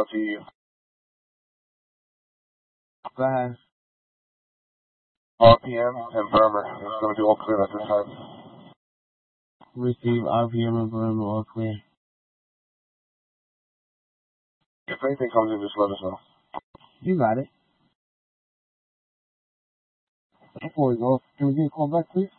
LTU. Go ahead. RPM and Burmer. It's going to do all clear at this time. Receive RPM and Burma all clear. If anything comes in, just let us know. You got it. Before we go, can we get a call back, please?